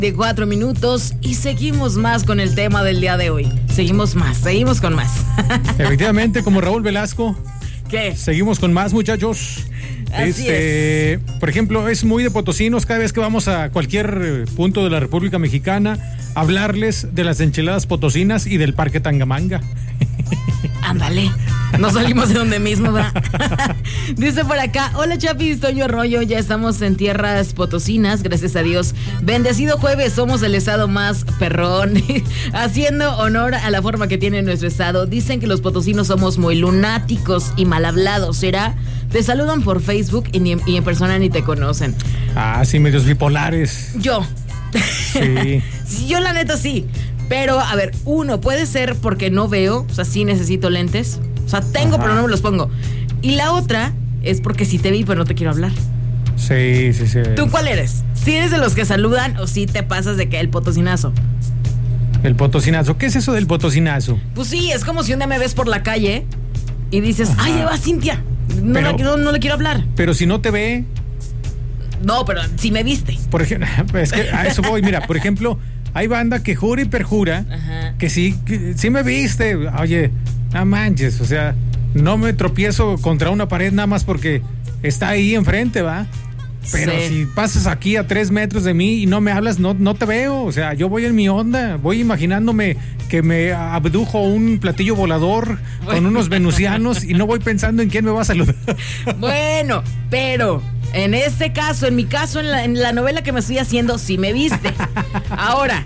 4 minutos y seguimos más con el tema del día de hoy. Seguimos con más. Efectivamente, como Raúl Velasco. ¿Qué? Seguimos con más, muchachos. Así es. Por ejemplo, es muy de potosinos cada vez que vamos a cualquier punto de la República Mexicana hablarles de las enchiladas potosinas y del Parque Tangamanga. Ándale, no salimos de donde mismo, ¿verdad? Dice por acá, hola Chapis, Toño Arroyo, ya estamos en tierras potosinas, gracias a Dios. Bendecido jueves, somos el estado más perrón, haciendo honor a la forma que tiene nuestro estado. Dicen que los potosinos somos muy lunáticos y mal hablados, ¿será? Te saludan por Facebook y en persona ni te conocen. Ah, sí, medios bipolares. Yo. Sí. Yo la neta sí. Pero, a ver, uno, puede ser porque no veo, o sea, sí necesito lentes. O sea, tengo, pero no me los pongo. Y la otra es porque sí te vi, pero no te quiero hablar. Sí. ¿Tú cuál eres? ¿Si eres de los que saludan o si te pasas de que el potosinazo? El potosinazo. ¿Qué es eso del potosinazo? Pues sí, es como si un día me ves por la calle y dices, ay, ahí va Cintia. No le quiero hablar. Pero si no te ve. No, pero si me viste. Por ejemplo, es que a eso voy. Mira, por ejemplo, hay banda que jura y perjura que sí me viste. Oye, no manches, o sea, no me tropiezo contra una pared nada más porque está ahí enfrente, ¿va? Pero si pasas aquí a 3 metros de mí y no me hablas, no te veo. O sea, yo voy en mi onda, voy imaginándome que me abdujo un platillo volador con unos venusianos y no voy pensando en quién me va a saludar. Bueno, pero en este caso, en mi caso, en la novela que me estoy haciendo, sí me viste. Ahora,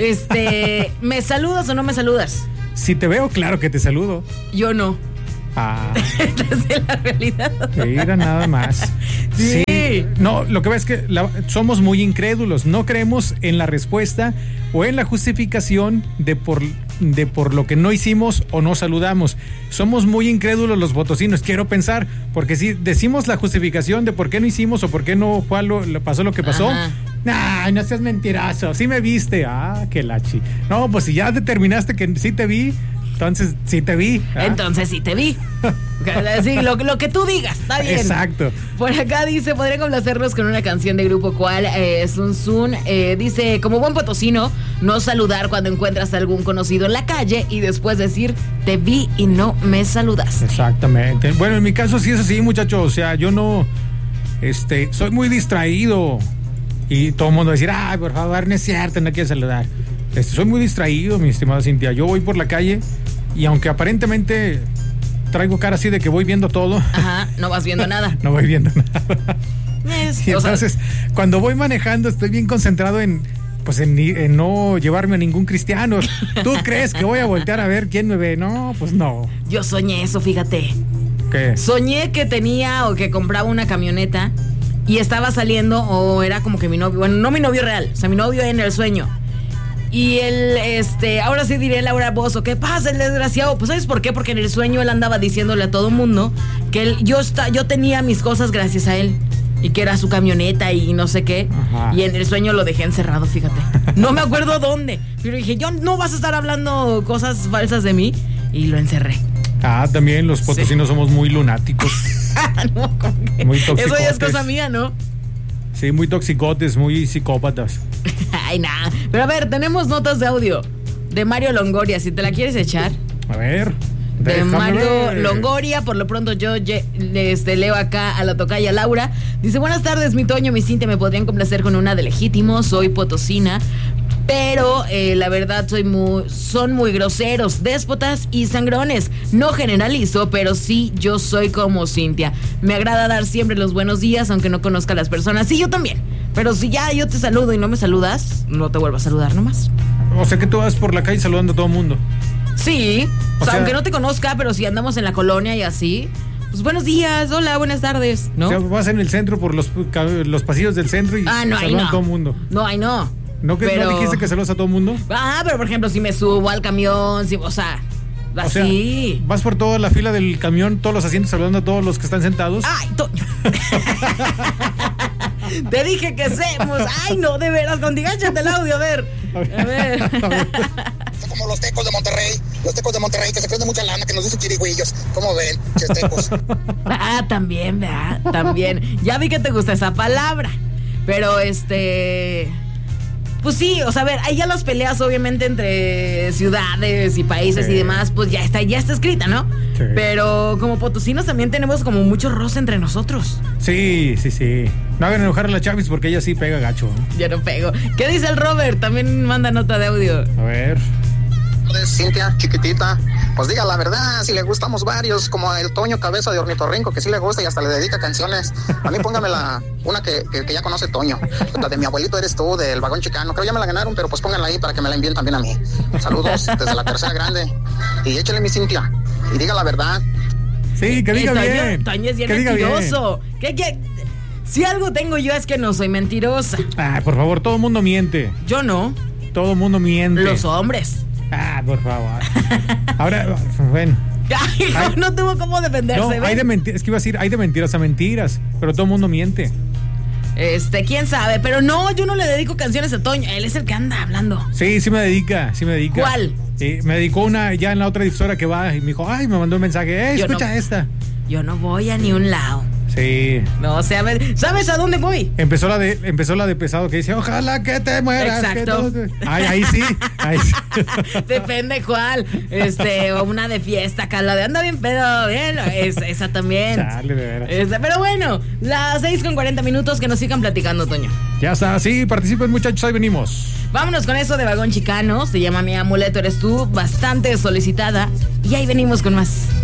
¿me saludas o no me saludas? Si te veo, claro que te saludo. Yo no. Ah. Esa es la realidad. Mira, nada más. Sí. No, lo que ves es que somos muy incrédulos. No creemos en la respuesta o en la justificación de por lo que no hicimos o no saludamos. Somos muy incrédulos los potosinos, quiero pensar, porque si decimos la justificación de por qué no hicimos o por qué no pasó lo que pasó, ay, no seas mentiroso, sí me viste, qué lachi. No, pues si ya determinaste que sí te vi, entonces sí te vi. Entonces sí te vi. Sí, lo que tú digas, está bien. Exacto. Por acá dice, podría complacernos con una canción de grupo cual, Sun. Dice, como buen potosino, no saludar cuando encuentras a algún conocido en la calle y después decir, te vi y no me saludaste. Exactamente. Bueno, en mi caso sí es así, muchachos. O sea, yo no, soy muy distraído. Y todo el mundo va a decir, ay, por favor, no es cierto, no quiero saludar. Soy muy distraído, mi estimada Cintia. Yo voy por la calle y aunque aparentemente traigo cara así de que voy viendo todo. No vas viendo nada. No voy viendo nada. Y entonces, cuando voy manejando, estoy bien concentrado en no llevarme a ningún cristiano. ¿Tú crees que voy a voltear a ver quién me ve? No, pues no. Yo soñé eso, fíjate. ¿Qué? Soñé que tenía o que compraba una camioneta y estaba saliendo, o era como que mi novio, bueno, no mi novio real, o sea, mi novio en el sueño. Y él, ahora sí diré Laura Bozo, ¿qué pasa el desgraciado? Pues ¿sabes por qué? Porque en el sueño él andaba diciéndole a todo mundo que yo tenía mis cosas gracias a él y que era su camioneta y no sé qué. Y en el sueño lo dejé encerrado, fíjate. No me acuerdo dónde, pero dije, yo no vas a estar hablando cosas falsas de mí, y lo encerré. También los potosinos somos muy lunáticos. No, muy toxicotes. Eso ya es cosa mía, ¿no? Sí, muy toxicotes, muy psicópatas. Ay, nada. Pero a ver, tenemos notas de audio de Mario Longoria, si te la quieres echar. A ver. De Mario Longoria, por lo pronto yo leo acá a la tocaya Laura. Dice, buenas tardes, mi Toño, mi Cintia, me podrían complacer con una de Legítimo, soy potosina, pero la verdad son muy groseros, déspotas y sangrones. No generalizo, pero sí yo soy como Cintia. Me agrada dar siempre los buenos días, aunque no conozca a las personas. Sí, yo también. Pero si ya yo te saludo y no me saludas, no te vuelvo a saludar nomás. O sea que tú vas por la calle saludando a todo el mundo. Sí, o sea, aunque no te conozca, pero si andamos en la colonia y así, pues buenos días, hola, buenas tardes, ¿no? O sea, vas en el centro por los pasillos del centro y saludas a todo el mundo. No, ahí no. ¿No dijiste que saludas a todo el mundo? Pero por ejemplo, si me subo al camión, o sea, así. ¿Vas por toda la fila del camión, todos los asientos, saludando a todos los que están sentados? ¡Ay, Toño! Te dije que hacemos. ¡Ay, no, de veras! Contigáchate el audio, a ver. Como los tecos de Monterrey, que se prende mucha lana, que nos dicen chirigüillos. ¿Cómo ven? Tecos. También, ¿verdad? También. Ya vi que te gusta esa palabra. Pero Pues sí, o sea, a ver, hay ya las peleas obviamente entre ciudades y países y demás, pues ya está escrita, ¿no? Sí. Pero como potosinos también tenemos como mucho roce entre nosotros. Sí. No hagan enojar a la Chavis porque ella sí pega gacho. Yo no pego. ¿Qué dice el Robert? También manda nota de audio. A ver. Cintia, chiquitita, pues diga la verdad, si le gustamos varios, como el Toño Cabeza de Ornitorrinco, que sí le gusta y hasta le dedica canciones. A mí póngame una que ya conoce Toño, la de Mi Abuelito Eres Tú, del Vagón Chicano. Creo ya me la ganaron, pero pues pónganla ahí para que me la envíen también a mí. Saludos desde la Tercera Grande. Y échale, mi Cintia, y diga la verdad. Sí, que diga bien. Toño es bien mentiroso. ¿Qué? Si algo tengo yo es que no soy mentirosa. Por favor, todo el mundo miente. Yo no. Todo el mundo miente. Los hombres. Por favor. Ahora, bueno. No tuvo cómo defenderse. No, hay de mentiras, es que iba a decir, hay de mentiras a mentiras, pero todo el mundo miente. Quién sabe, pero no, yo no le dedico canciones a Toño, él es el que anda hablando. Sí me dedica. ¿Cuál? Me dedicó una ya en la otra difusora que va y me dijo, me mandó un mensaje, escucha esta. Yo no voy a ni un lado. Sí. No, o sea, ¿sabes a dónde voy? Empezó la de pesado que dice, ojalá que te mueras. Exacto. Ahí sí. Depende cuál. O una de fiesta, acá la de anda bien pedo, bien. Esa también. Chale, de veras. Pero bueno, las 6:40, que nos sigan platicando, Toño. Ya está, sí, participen, muchachos, ahí venimos. Vámonos con eso de Vagón Chicano. Se llama Mi Amuleto Eres Tú, bastante solicitada. Y ahí venimos con más.